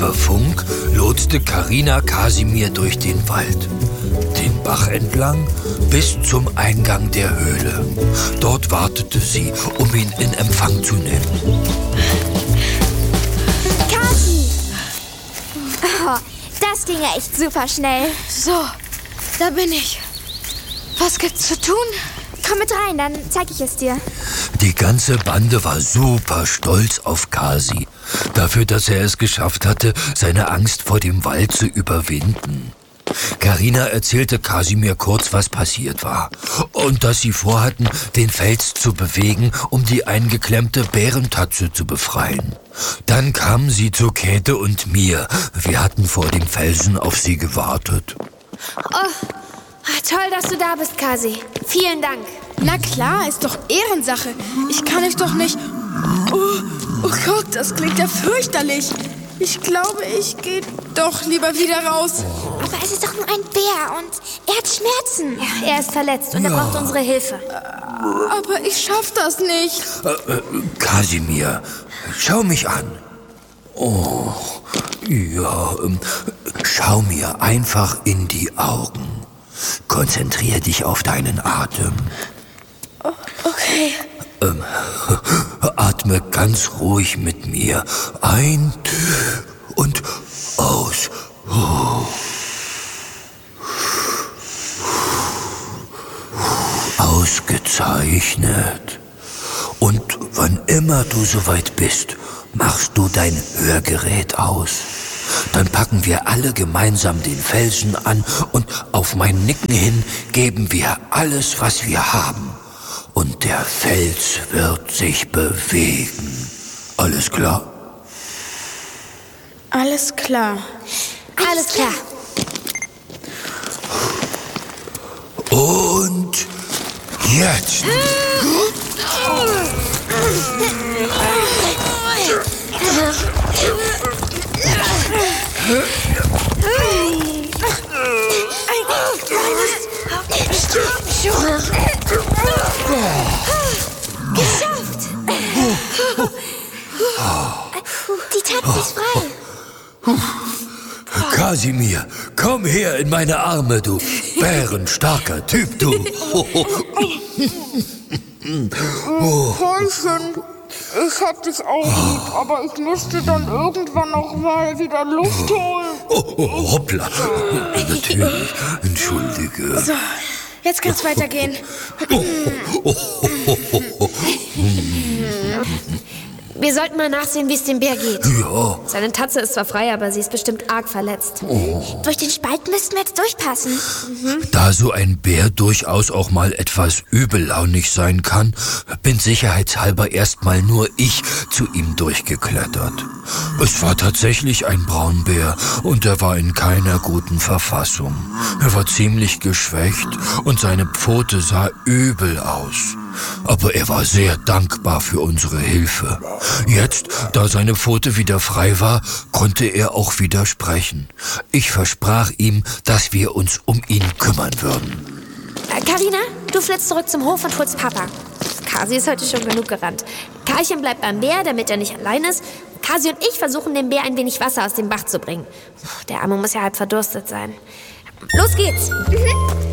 Über Funk lotste Carina Kasimir durch den Wald, den Bach entlang bis zum Eingang der Höhle. Dort wartete sie, um ihn in Empfang zu nehmen. Kasi! Oh, das ging ja echt super schnell. So, da bin ich. Was gibt's zu tun? Komm mit rein, dann zeig ich es dir. Die ganze Bande war super stolz auf Kasi, dafür, dass er es geschafft hatte, seine Angst vor dem Wald zu überwinden. Carina erzählte Kasimir kurz, was passiert war und dass sie vorhatten, den Fels zu bewegen, um die eingeklemmte Bärentatze zu befreien. Dann kamen sie zu Käthe und mir. Wir hatten vor dem Felsen auf sie gewartet. Oh, toll, dass du da bist, Kasi. Vielen Dank. Na klar, ist doch Ehrensache. Ich kann euch doch nicht... Oh Gott, das klingt ja fürchterlich. Ich glaube, ich gehe doch lieber wieder raus. Aber es ist doch nur ein Bär und er hat Schmerzen. Ja, er ist verletzt und er braucht unsere Hilfe. Aber ich schaff das nicht. Kasimir, schau mich an. Oh, ja, schau mir einfach in die Augen. Konzentrier dich auf deinen Atem. Okay. Atme ganz ruhig mit mir. Ein und aus. Ausgezeichnet. Und wann immer du soweit bist, machst du dein Hörgerät aus. Dann packen wir alle gemeinsam den Felsen an und auf mein Nicken hin geben wir alles, was wir haben. Und der Fels wird sich bewegen. Alles klar? Alles klar. Alles klar. Und jetzt. Geschafft! Die Tatze ist frei. Kasimir, komm her in meine Arme, du bärenstarker Typ, du. Häuschen, ich hab dich auch lieb, aber ich müsste dann irgendwann noch mal wieder Luft holen. Oh, hoppla. Natürlich, entschuldige. So, jetzt kann's weitergehen. Wir sollten mal nachsehen, wie es dem Bär geht. Ja. Seine Tatze ist zwar frei, aber sie ist bestimmt arg verletzt. Durch den Spalt müssten wir jetzt durchpassen. Da so ein Bär durchaus auch mal etwas übellaunig sein kann, bin sicherheitshalber erstmal nur ich zu ihm durchgeklettert. Es war tatsächlich ein Braunbär und er war in keiner guten Verfassung. Er war ziemlich geschwächt und seine Pfote sah übel aus. Aber er war sehr dankbar für unsere Hilfe. Jetzt, da seine Pfote wieder frei war, konnte er auch wieder sprechen. Ich versprach ihm, dass wir uns um ihn kümmern würden. Carina, du flitzt zurück zum Hof und holst Papa. Kasi ist heute schon genug gerannt. Karlchen bleibt beim Bär, damit er nicht allein ist. Kasi und ich versuchen, dem Bär ein wenig Wasser aus dem Bach zu bringen. Der Arme muss ja halb verdurstet sein. Los geht's!